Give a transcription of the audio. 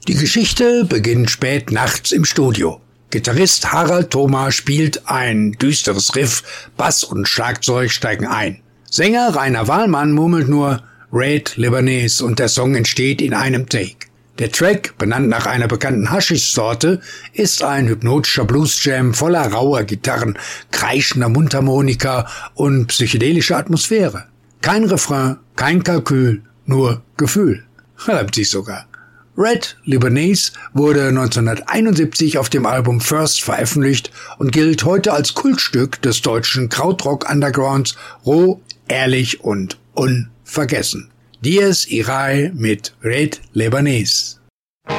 Die Geschichte beginnt spät nachts im Studio. Gitarrist Harald Thoma spielt ein düsteres Riff, Bass und Schlagzeug steigen ein. Sänger Rainer Wahlmann murmelt nur Red Lebanese und der Song entsteht in einem Take. Der Track, benannt nach einer bekannten Haschisch-Sorte, ist ein hypnotischer Blues-Jam voller rauer Gitarren, kreischender Mundharmonika und psychedelischer Atmosphäre. Kein Refrain, kein Kalkül, nur Gefühl. Reimt sich sogar. Red Lebanese wurde 1971 auf dem Album First veröffentlicht und gilt heute als Kultstück des deutschen Krautrock-Undergrounds, roh, ehrlich und unvergessen. Dies Irae mit Red Lebanese.